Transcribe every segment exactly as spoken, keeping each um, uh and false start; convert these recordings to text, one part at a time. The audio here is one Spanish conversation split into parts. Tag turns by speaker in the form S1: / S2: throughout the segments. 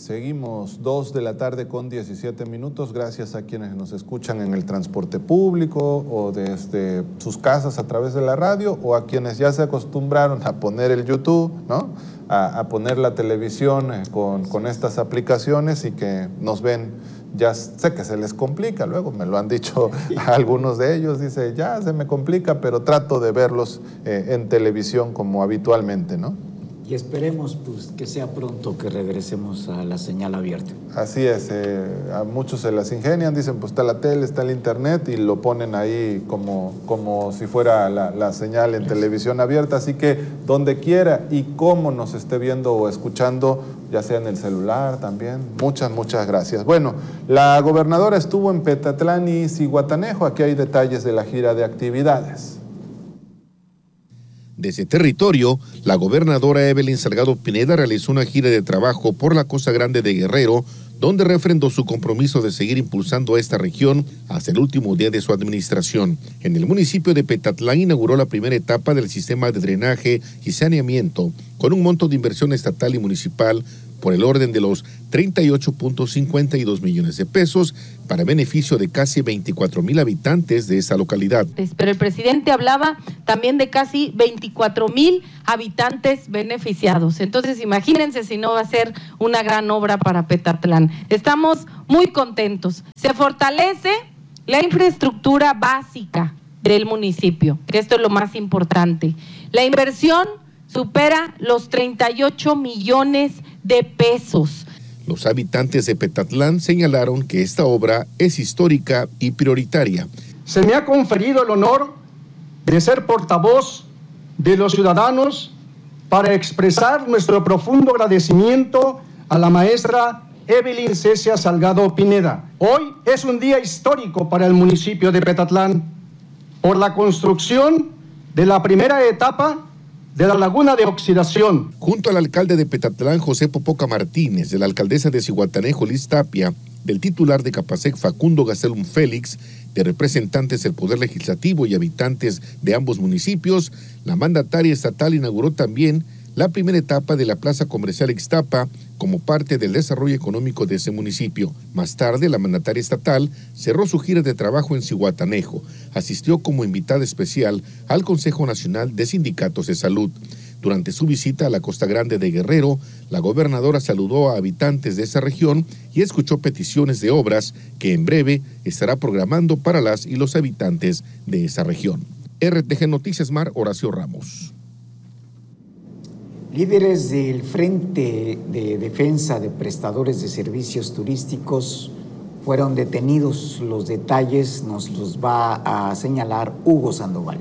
S1: Seguimos dos de la tarde con diecisiete minutos, gracias a quienes nos escuchan en el transporte público o desde sus casas a través de la radio, o a quienes ya se acostumbraron a poner el YouTube, ¿no? A, a poner la televisión eh, con, con estas aplicaciones y que nos ven. Ya sé que se les complica, luego me lo han dicho a algunos de ellos, dice, ya se me complica, pero trato de verlos eh, en televisión como habitualmente, ¿no?
S2: Y esperemos pues, que sea pronto que regresemos a la señal abierta.
S1: Así es, eh, a muchos se las ingenian, dicen pues está la tele, está el internet y lo ponen ahí como, como si fuera la, la señal en televisión abierta, así que donde quiera y como nos esté viendo o escuchando, ya sea en el celular también, muchas, muchas gracias. Bueno, la gobernadora estuvo en Petatlán y Zihuatanejo, aquí hay detalles de la gira de actividades.
S3: De ese territorio, la gobernadora Evelyn Salgado Pineda realizó una gira de trabajo por la Costa Grande de Guerrero, donde refrendó su compromiso de seguir impulsando a esta región hasta el último día de su administración. En el municipio de Petatlán inauguró la primera etapa del sistema de drenaje y saneamiento, con un monto de inversión estatal y municipal por el orden de los treinta y ocho punto cincuenta y dos millones de pesos para beneficio de casi veinticuatro mil habitantes de esa localidad.
S4: Pero el presidente hablaba también de casi veinticuatro mil habitantes beneficiados. Entonces, imagínense si no va a ser una gran obra para Petatlán. Estamos muy contentos. Se fortalece la infraestructura básica del municipio, que esto es lo más importante. La inversión supera los treinta y ocho millones de pesos.
S3: Los habitantes de Petatlán señalaron que esta obra es histórica y prioritaria.
S5: Se me ha conferido el honor de ser portavoz de los ciudadanos para expresar nuestro profundo agradecimiento a la maestra Evelyn Cecia Salgado Pineda. Hoy es un día histórico para el municipio de Petatlán por la construcción de la primera etapa de la laguna de oxidación.
S3: Junto al alcalde de Petatlán, José Popoca Martínez, de la alcaldesa de Zihuatanejo, Liz Tapia, del titular de Capasec, Facundo Gastelum Félix, de representantes del Poder Legislativo y habitantes de ambos municipios, la mandataria estatal inauguró también la primera etapa de la Plaza Comercial Ixtapa como parte del desarrollo económico de ese municipio. Más tarde, la mandataria estatal cerró su gira de trabajo en Zihuatanejo. Asistió como invitada especial al Consejo Nacional de Sindicatos de Salud. Durante su visita a la Costa Grande de Guerrero, la gobernadora saludó a habitantes de esa región y escuchó peticiones de obras que en breve estará programando para las y los habitantes de esa región. R T G Noticias Mar, Horacio Ramos.
S2: Líderes del Frente de Defensa de Prestadores de Servicios Turísticos fueron detenidos. Los detalles nos los va a señalar Hugo Sandoval.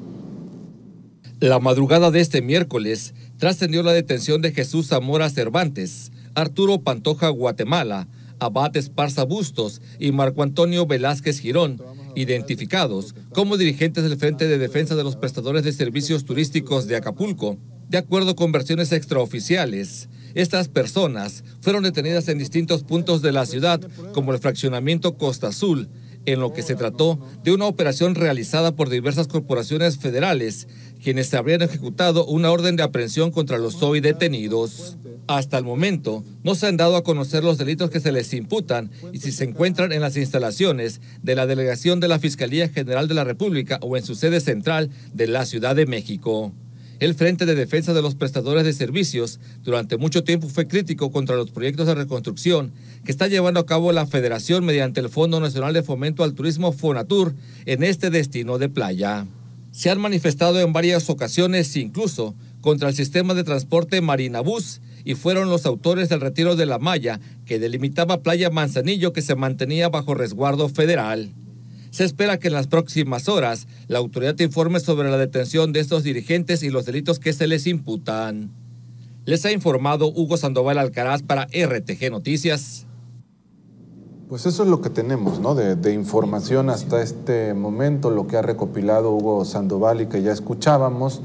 S6: La madrugada de este miércoles trascendió la detención de Jesús Zamora Cervantes, Arturo Pantoja Guatemala, Abad Esparza Bustos y Marco Antonio Velázquez Girón, identificados como dirigentes del Frente de Defensa de los Prestadores de Servicios Turísticos de Acapulco. De acuerdo con versiones extraoficiales, estas personas fueron detenidas en distintos puntos de la ciudad, como el fraccionamiento Costa Azul, en lo que se trató de una operación realizada por diversas corporaciones federales, quienes habrían ejecutado una orden de aprehensión contra los hoy detenidos. Hasta el momento, no se han dado a conocer los delitos que se les imputan y si se encuentran en las instalaciones de la Delegación de la Fiscalía General de la República o en su sede central de la Ciudad de México. El Frente de Defensa de los Prestadores de Servicios durante mucho tiempo fue crítico contra los proyectos de reconstrucción que está llevando a cabo la Federación mediante el Fondo Nacional de Fomento al Turismo Fonatur en este destino de playa. Se han manifestado en varias ocasiones incluso contra el sistema de transporte Marinabús y fueron los autores del retiro de la malla que delimitaba Playa Manzanillo, que se mantenía bajo resguardo federal. Se espera que en las próximas horas la autoridad informe sobre la detención de estos dirigentes y los delitos que se les imputan. Les ha informado Hugo Sandoval Alcaraz para R T G Noticias.
S1: Pues eso es lo que tenemos, ¿no? De, de información hasta este momento, lo que ha recopilado Hugo Sandoval y que ya escuchábamos.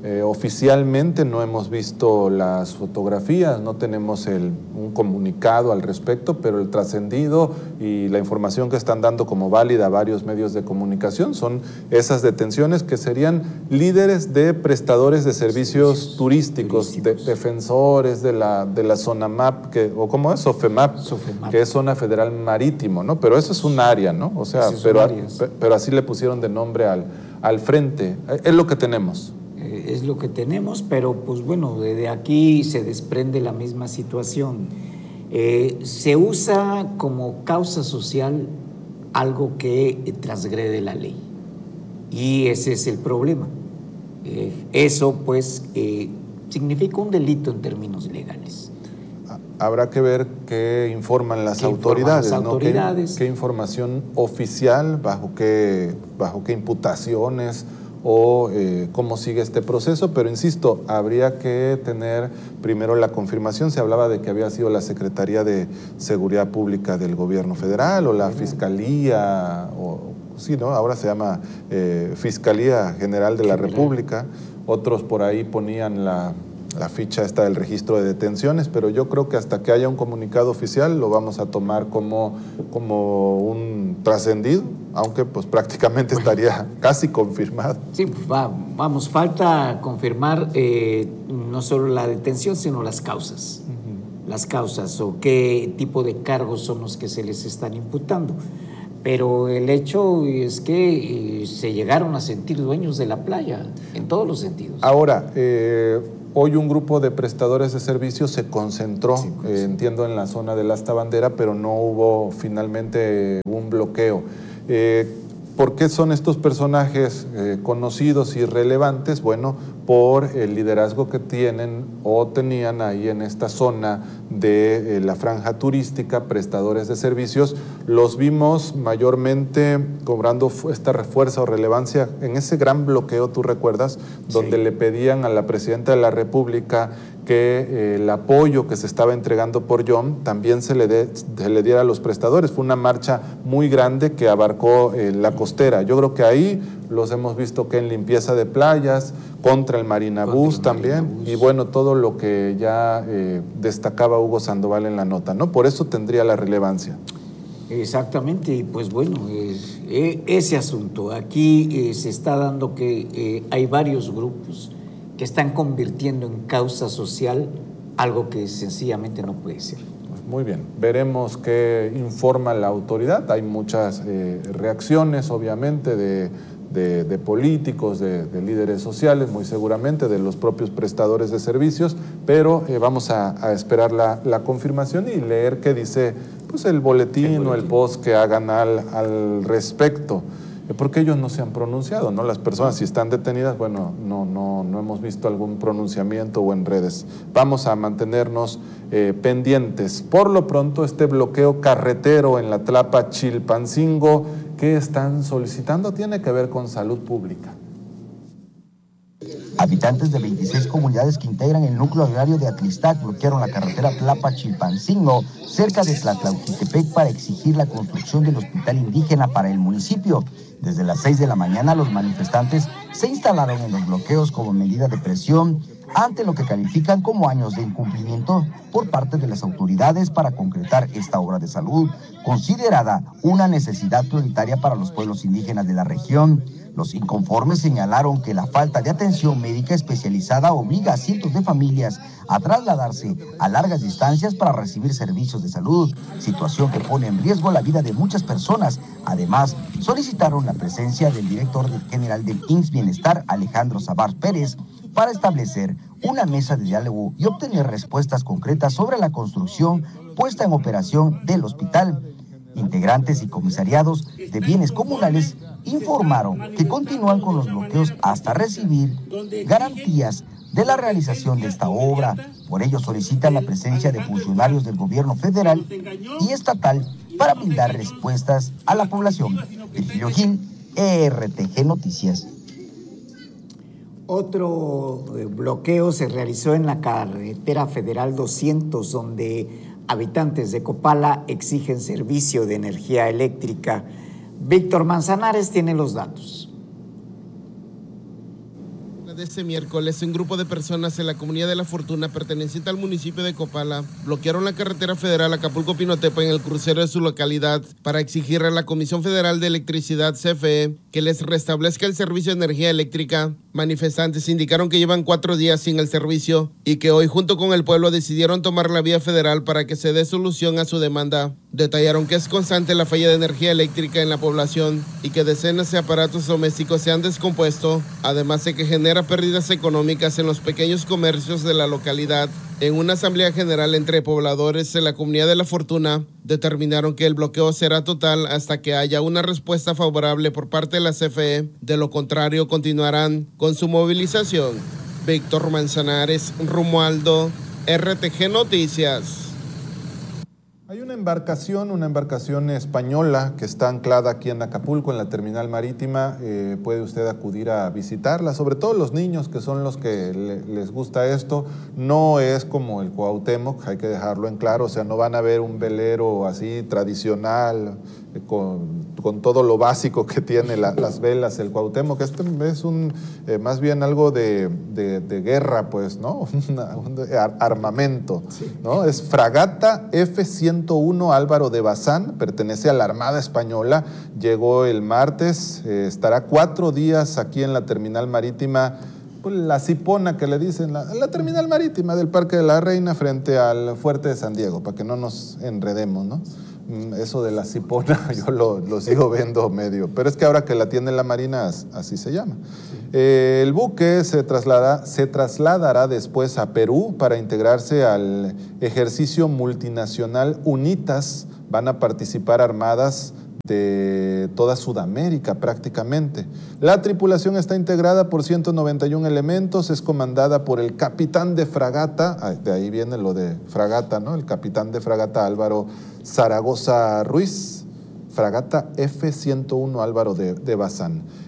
S1: Eh, oficialmente no hemos visto las fotografías, no tenemos el, un comunicado al respecto, pero el trascendido y la información que están dando como válida varios medios de comunicación son esas detenciones que serían líderes de prestadores de servicios, servicios turísticos, turísticos. De, defensores de la, de la zona M A P, que, o ¿cómo es? Sofemap, Sofemap, que es Zona Federal Marítimo, ¿no? Pero eso es un área, ¿no? O sea, pero, pero así le pusieron de nombre al, al frente. Es lo que tenemos.
S2: Es lo que tenemos, pero pues bueno, de aquí se desprende la misma situación. Eh, se usa como causa social algo que transgrede la ley y ese es el problema. Eh, eso pues eh, significa un delito en términos legales.
S1: Habrá que ver qué informan las, qué autoridades,
S2: informan las autoridades,
S1: ¿no? ¿Qué, qué información oficial, bajo qué, bajo qué imputaciones o eh, cómo sigue este proceso, pero insisto, habría que tener primero la confirmación. Se hablaba de que había sido la Secretaría de Seguridad Pública del Gobierno Federal o la Fiscalía, o sí, ¿no? Ahora se llama eh, Fiscalía General de la República. Otros por ahí ponían la, la ficha esta del registro de detenciones, pero yo creo que hasta que haya un comunicado oficial lo vamos a tomar como, como un trascendido, aunque pues prácticamente bueno, estaría casi confirmado.
S2: Sí, pues va, vamos, falta confirmar eh, no solo la detención, sino las causas. Uh-huh. Las causas o qué tipo de cargos son los que se les están imputando. Pero el hecho es que eh, se llegaron a sentir dueños de la playa, en todos los sentidos.
S1: Ahora, eh, hoy un grupo de prestadores de servicios se concentró, sí, pues, eh, entiendo, en la zona de la Asta Bandera, pero no hubo finalmente un bloqueo. Eh, ¿Por qué son estos personajes eh, conocidos y relevantes? Bueno, por el liderazgo que tienen o tenían ahí en esta zona de eh, la franja turística, prestadores de servicios. Los vimos mayormente cobrando esta refuerza o relevancia en ese gran bloqueo, ¿tú recuerdas? Donde sí, le pedían a la Presidenta de la República que eh, el apoyo que se estaba entregando por John también se le, de, se le diera a los prestadores. Fue una marcha muy grande que abarcó eh, la costera. Yo creo que ahí los hemos visto que en limpieza de playas, contra el Marinabús contra el también, Marinabús. Y bueno, todo lo que ya eh, destacaba Hugo Sandoval en la nota, ¿no? Por eso tendría la relevancia.
S2: Exactamente, y pues bueno, es, eh, ese asunto. Aquí eh, se está dando que eh, hay varios grupos que están convirtiendo en causa social algo que sencillamente no puede ser.
S1: Muy bien, veremos qué informa la autoridad. Hay muchas eh, reacciones, obviamente, de, de, de políticos, de, de líderes sociales, muy seguramente, de los propios prestadores de servicios, pero eh, vamos a, a esperar la, la confirmación y leer qué dice pues, el boletín, el boletín o el post que hagan al, al respecto. Porque ellos no se han pronunciado, ¿no? Las personas, si están detenidas, bueno, no, no, no hemos visto algún pronunciamiento o en redes. Vamos a mantenernos eh, pendientes. Por lo pronto, este bloqueo carretero en la Tlapa Chilpancingo, ¿qué están solicitando? Tiene que ver con salud pública.
S7: Habitantes de veintiséis comunidades que integran el núcleo agrario de Atlistac bloquearon la carretera Tlapa-Chilpancingo cerca de Tlatlauquitepec para exigir la construcción del hospital indígena para el municipio. Desde las seis de la mañana los manifestantes se instalaron en los bloqueos como medida de presión ante lo que califican como años de incumplimiento por parte de las autoridades para concretar esta obra de salud, considerada una necesidad prioritaria para los pueblos indígenas de la región. Los inconformes señalaron que la falta de atención médica especializada obliga a cientos de familias a trasladarse a largas distancias para recibir servicios de salud, situación que pone en riesgo la vida de muchas personas. Además, solicitaron la presencia del director general del I M S S Bienestar, Alejandro Sabar Pérez, para establecer una mesa de diálogo y obtener respuestas concretas sobre la construcción puesta en operación del hospital. Integrantes y comisariados de bienes comunales informaron que continúan con los bloqueos hasta recibir garantías de la realización de esta obra. Por ello solicitan la presencia de funcionarios del gobierno federal y estatal para brindar respuestas a la población. Virgilio Gil, E R T G Noticias.
S2: Otro bloqueo se realizó en la carretera federal doscientos, donde habitantes de Copala exigen servicio de energía eléctrica. Víctor Manzanares tiene los datos.
S8: de este miércoles, un grupo de personas en la comunidad de La Fortuna, perteneciente al municipio de Copala, bloquearon la carretera federal Acapulco-Pinotepa en el crucero de su localidad para exigir a la Comisión Federal de Electricidad, C F E, que les restablezca el servicio de energía eléctrica. Manifestantes indicaron que llevan cuatro días sin el servicio y que hoy, junto con el pueblo, decidieron tomar la vía federal para que se dé solución a su demanda. Detallaron que es constante la falla de energía eléctrica en la población y que decenas de aparatos domésticos se han descompuesto, además de que genera pérdidas económicas en los pequeños comercios de la localidad. En una asamblea general entre pobladores de la comunidad de La Fortuna, determinaron que el bloqueo será total hasta que haya una respuesta favorable por parte de la C F E. De lo contrario, continuarán con su movilización. Víctor Manzanares, Romualdo, R T G Noticias.
S1: Hay una embarcación, una embarcación española que está anclada aquí en Acapulco, en la terminal marítima. Eh, puede usted acudir a visitarla, sobre todo los niños, que son los que le, les gusta esto. No es como el Cuauhtémoc, hay que dejarlo en claro, o sea, no van a ver un velero así tradicional, eh, con, con todo lo básico que tiene la, las velas, el Cuauhtémoc. Este es un, eh, más bien algo de, de, de guerra, pues, ¿no? Una, un armamento, sí. ¿No? Es fragata F ciento uno Álvaro de Bazán, pertenece a la Armada Española, llegó el martes, eh, estará cuatro días aquí en la terminal marítima, pues, la Cipona que le dicen, la, la terminal marítima del Parque de la Reina frente al Fuerte de San Diego, para que no nos enredemos, ¿no? Eso de la Cipona yo lo, lo sigo viendo medio, pero es que ahora que la tiene la Marina, así se llama. Sí. Eh, el buque se trasladará, se trasladará después a Perú para integrarse al ejercicio multinacional UNITAS. Van a participar armadas de toda Sudamérica prácticamente. La tripulación está integrada por ciento noventa y un elementos, es comandada por el capitán de fragata, de ahí viene lo de fragata, ¿no? El capitán de fragata Álvaro Zaragoza Ruiz, fragata F ciento uno Álvaro de, de Bazán.